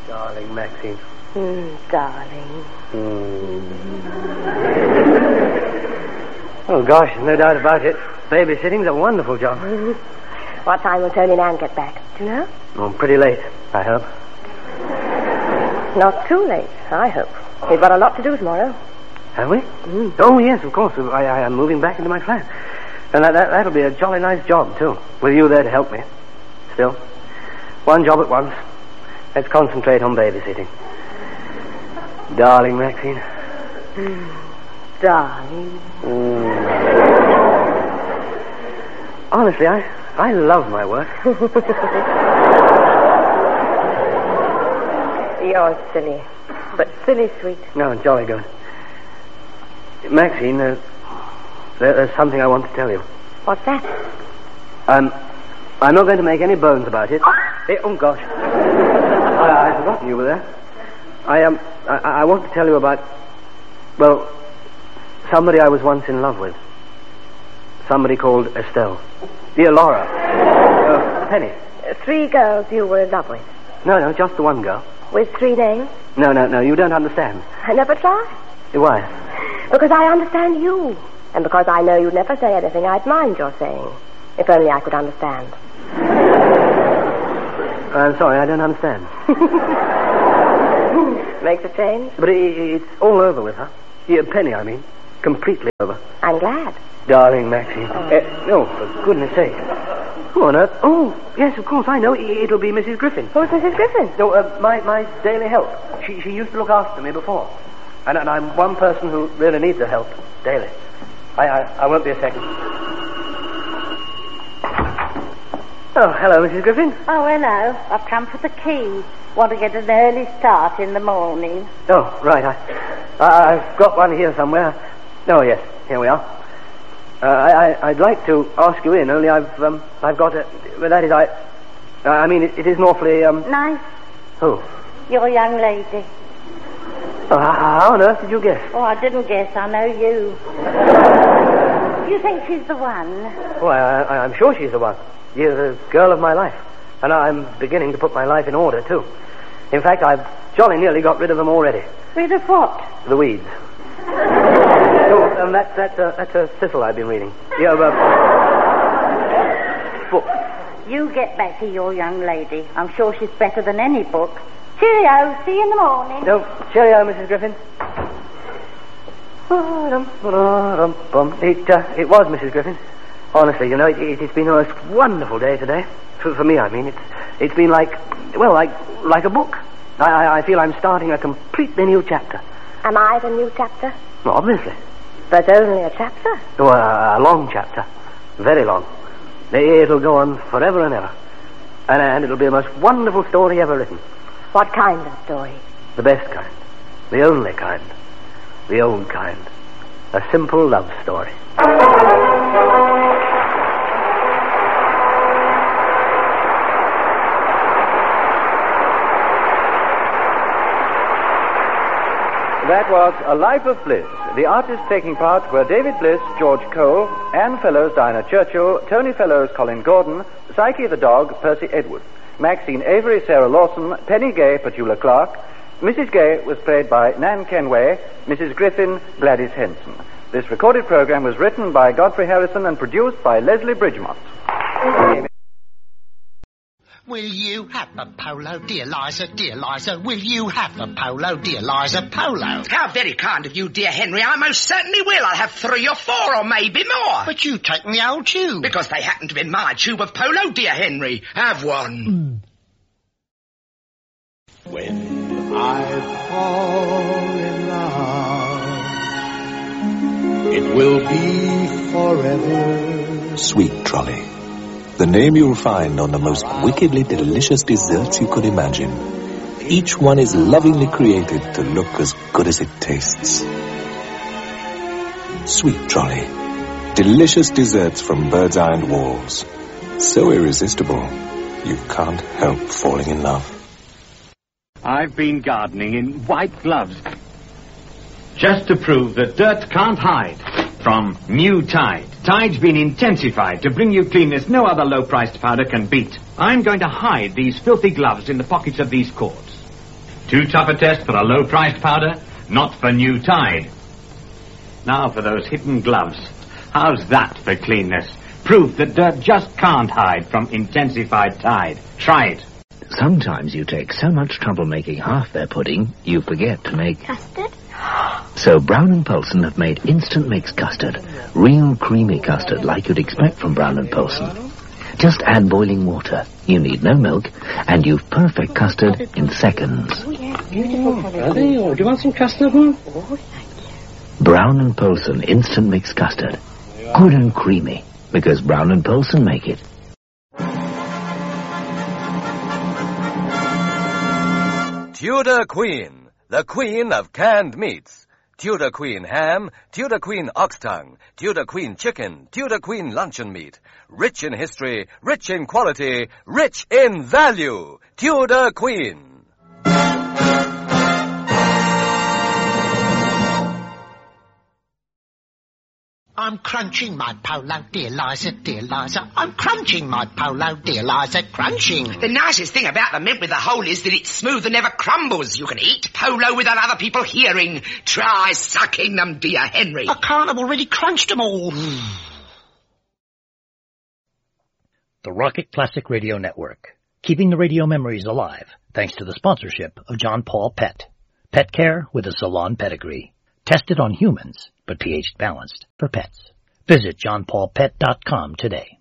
Darling Maxine. Darling. Oh, gosh, there's no doubt about it. Babysitting's a wonderful job. What time will Tony and Ann get back? Do you know? Oh, pretty late, I hope. Not too late, I hope. We've got a lot to do tomorrow. Have we? Oh, yes, of course. I'm moving back into my flat. And that'll be a jolly nice job, too, with you there to help me. Still, one job at once. Let's concentrate on babysitting. Darling Maxine. Darling. Honestly, I love my work. You're silly, but silly sweet. No, jolly good. Maxine, there's something I want to tell you. What's that? I'm not going to make any bones about it. Hey, oh, gosh. I'd forgotten you were there. I want to tell you about, well, somebody I was once in love with. Somebody called Estelle. Dear Laura. Penny. 3 girls you were in love with. No, just the one girl. With 3 names? No, you don't understand. I never tried. Why? Because I understand you. And because I know you'd never say anything I'd mind your saying. If only I could understand. I'm sorry, I don't understand. Makes a change? But it's all over with her. Yeah, Penny, I mean. Completely over. I'm glad. Darling Maxine. No, for goodness sake. Who on earth? Oh, yes, of course, I know. It'll be Mrs. Griffin. Who's Mrs. Griffin? No, my daily help. She used to look after me before. And I'm one person who really needs her help daily. I won't be a second. Oh, hello, Mrs. Griffin. Oh, hello. I've come for the key. Want to get an early start in the morning. Oh, right. I've got one here somewhere. Oh, yes. Here we are. I'd like to ask you in, only I've got a... Well, that is, I mean, it isn't awfully, Nice. Who? Your young lady. Oh, how on earth did you guess? Oh, I didn't guess. I know you. You think she's the one? Oh, I'm sure she's the one. You're the girl of my life. And I'm beginning to put my life in order, too. In fact, I've jolly nearly got rid of them already. Rid of what? The weeds. Oh, that's a thistle I've been reading. Yeah, book. You get back to your young lady. I'm sure she's better than any book. Cheerio. See you in the morning. No, cheerio, Mrs. Griffin. It was Mrs. Griffin. Honestly, you know, it's been the most wonderful day today. For me, I mean. It's been like a book. I feel I'm starting a completely new chapter. Am I the new chapter? Well, obviously. But only a chapter? Oh, a long chapter. Very long. It'll go on forever and ever. And it'll be the most wonderful story ever written. What kind of story? The best kind. The only kind. The old kind. A simple love story. That was A Life of Bliss. The artists taking part were David Bliss, George Cole, Anne Fellows, Diana Churchill, Tony Fellows, Colin Gordon, Psyche the dog, Percy Edward, Maxine Avery, Sarah Lawson, Penny Gay, Petula Clark. Mrs. Gay was played by Nan Kenway, Mrs. Griffin, Gladys Henson. This recorded program was written by Godfrey Harrison and produced by Leslie Bridgemont. Will you have a polo, dear Liza, dear Liza? Will you have a polo, dear Liza, polo? How very kind of you, dear Henry. I most certainly will. I'll have 3 or 4 or maybe more. But you take the old tube. Because they happen to be my tube of polo, dear Henry. Have one. When I fall in love, it will be forever. Sweet Trolley. The name you'll find on the most wickedly delicious desserts you could imagine. Each one is lovingly created to look as good as it tastes. Sweet Trolley. Delicious desserts from Bird's Eye and Walls. So irresistible, you can't help falling in love. I've been gardening in white gloves just to prove that dirt can't hide from new Tide. Tide's been intensified to bring you cleanness no other low-priced powder can beat. I'm going to hide these filthy gloves in the pockets of these cords. Too tough a test for a low-priced powder? Not for New Tide. Now for those hidden gloves. How's that for cleanness? Proof that dirt just can't hide from intensified Tide. Try it. Sometimes you take so much trouble making half their pudding, you forget to make... Custard? So Brown & Polson have made instant mix custard. Real creamy custard like you'd expect from Brown & Polson. Just add boiling water. You need no milk, and you've perfect custard in seconds. Are they? Or do you want some custard, Mum? Brown & Polson instant mix custard. Good and creamy, because Brown & Polson make it. Tudor Queen, the queen of canned meats. Tudor Queen ham, Tudor Queen ox tongue, Tudor Queen chicken, Tudor Queen luncheon meat. Rich in history, rich in quality, rich in value. Tudor Queen. I'm crunching my polo, dear Liza, dear Liza. I'm crunching my polo, dear Liza, crunching. The nicest thing about the mint with the hole is that it's smooth and never crumbles. You can eat polo without other people hearing. Try sucking them, dear Henry. I can't, I've already crunched them all. The Rocket Classic Radio Network, keeping the radio memories alive, thanks to the sponsorship of John Paul Pet. Pet care with a salon pedigree. Tested on humans, but pH balanced for pets. Visit johnpaulpet.com today.